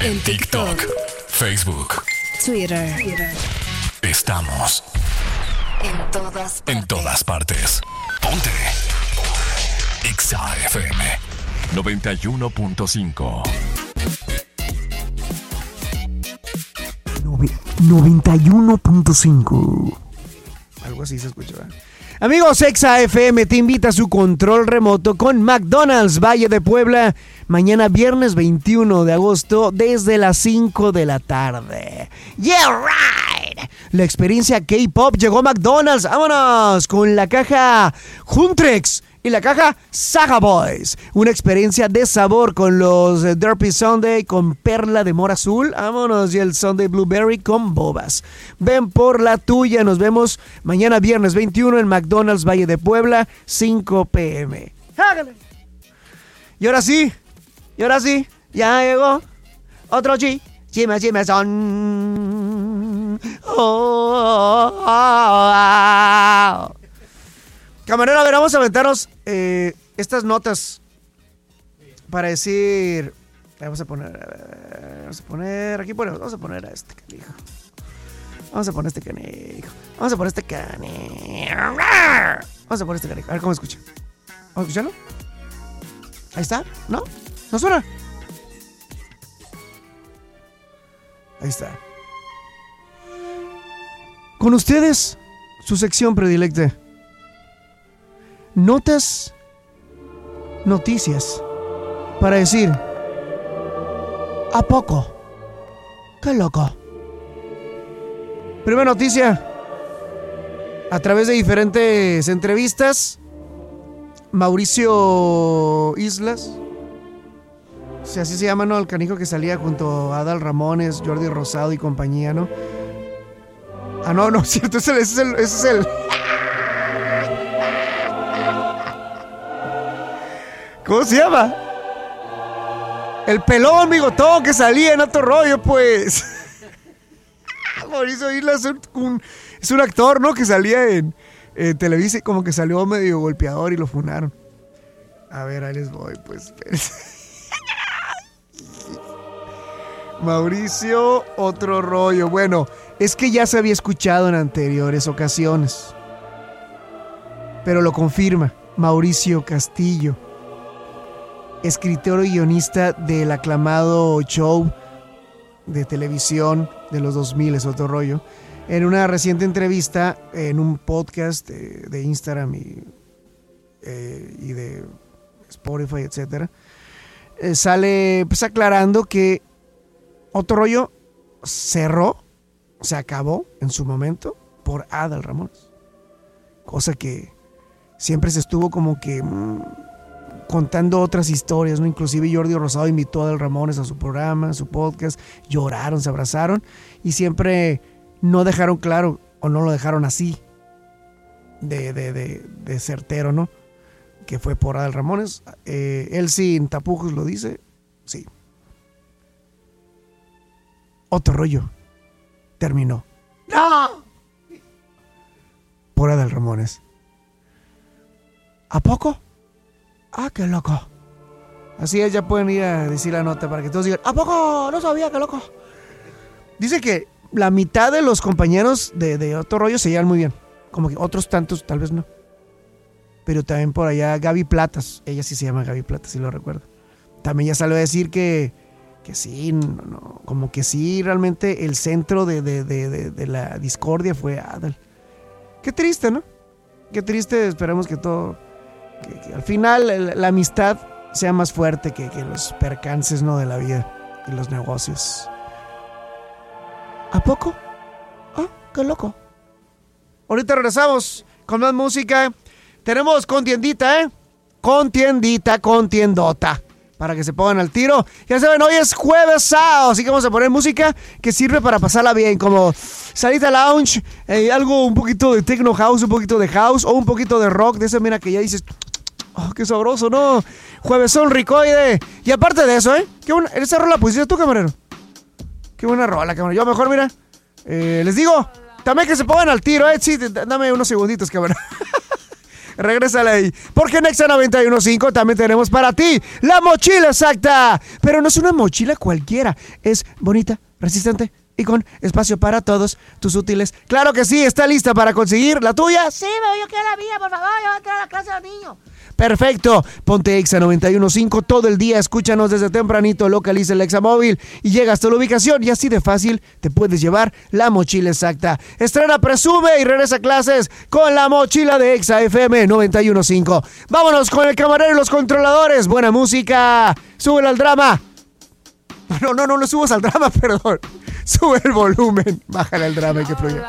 En TikTok, Facebook, Twitter. Estamos en todas partes. Ponte Exa FM 91.5. 91.5. Algo así se escucha, ¿verdad? Amigos, Exa FM te invita a su control remoto con McDonald's Valle de Puebla. Mañana viernes 21 de agosto desde las 5 de la tarde. Yeah, right. La experiencia K-Pop llegó a McDonald's. Vámonos con la caja Juntrex y la caja Saga Boys. Una experiencia de sabor con los Derpy Sundae con perla de mora azul. Vámonos, y el Sundae Blueberry con bobas. Ven por la tuya. Nos vemos mañana viernes 21 en McDonald's Valle de Puebla, 5 p.m. ¡Hágale! Y ahora sí, ya llegó otro chisme son. Camarero, a ver, vamos a aventarnos estas notas para decir. Vamos a poner aquí, vamos a poner a este canijo. Vamos a poner este canijo. A ver cómo escucha. ¿Vamos a escucharlo? Ahí está, ¿no? ¿No suena? Ahí está. Con ustedes, su sección predilecta. Noticias, para decir, ¿a poco? ¡Qué loco! Primera noticia, a través de diferentes entrevistas, Mauricio Islas, o sea, así se llama, ¿no? El canijo que salía junto a Adal Ramones, Jordi Rosado y compañía, ¿no? Ah, no, cierto, ese es el... ¿Cómo se llama? El pelón bigotón que salía en Otro Rollo, pues. Mauricio Islas es un actor, ¿no? Que salía en Televisa y como que salió medio golpeador y lo funaron. A ver, ahí les voy, pues. Mauricio Otro Rollo. Bueno, es que ya se había escuchado en anteriores ocasiones. Pero lo confirma Mauricio Castillo, escritor y guionista del aclamado show de televisión de los 2000, es Otro Rollo. En una reciente entrevista en un podcast de Instagram y de Spotify, etcétera, sale pues aclarando que Otro Rollo se acabó en su momento por Adal Ramones, cosa que siempre se estuvo como que contando otras historias, ¿no? Inclusive Jordi Rosado invitó a Adal Ramones a su programa, a su podcast, lloraron, se abrazaron y siempre no dejaron claro, o no lo dejaron así de certero, ¿no? Que fue por Adal Ramones. Él sin tapujos lo dice, sí. Otro Rollo terminó. ¡No! Por Adal Ramones. ¿A poco? ¡Ah, qué loco! Así es, ya pueden ir a decir la nota para que todos digan, ¿a poco? No sabía, qué loco. Dice que la mitad de los compañeros de Otro Rollo se llevan muy bien. Como que otros tantos, tal vez no. Pero también por allá Gaby Platas. Ella sí se llama Gaby Platas, si lo recuerdo. También ya salió a decir que sí, no, como que sí, realmente el centro de la discordia fue Adal. Qué triste, ¿no? Qué triste, esperemos que todo... Que al final la amistad sea más fuerte que los percances, ¿no? De la vida y los negocios. ¿A poco? ¡Ah, qué loco! Ahorita regresamos con más música. Tenemos contiendita, contiendota. Para que se pongan al tiro. Ya saben, hoy es jueves sábado, así que vamos a poner música que sirve para pasarla bien, como salita lounge, algo un poquito de techno house, un poquito de house o un poquito de rock, de esa mira que ya dices, oh, qué sabroso, ¿no? Juevesón ricoide. Y aparte de eso, qué buena, esa rola pusiste tú, camarero. Qué buena rola, camarero. Yo mejor, mira, les digo, también que se pongan al tiro, sí, dame unos segunditos, camarero. Regrésale ahí. Porque en Exa 91.5 también tenemos para ti la mochila exacta. Pero no es una mochila cualquiera. Es bonita, resistente y con espacio para todos tus útiles. Claro que sí, ¿está lista para conseguir la tuya? Sí, yo quiero la mía, por favor, yo voy a entrar a la clase de los niños. Perfecto, ponte Exa 91.5 todo el día, escúchanos desde tempranito, localiza el Exa móvil y llegas a la ubicación y así de fácil te puedes llevar la mochila exacta. Estrena, presume y regresa a clases con la mochila de Exa FM 91.5. Vámonos con el camarero y los controladores, buena música, súbela al drama. No subas al drama, perdón. Sube el volumen, bájale al drama y que fluya.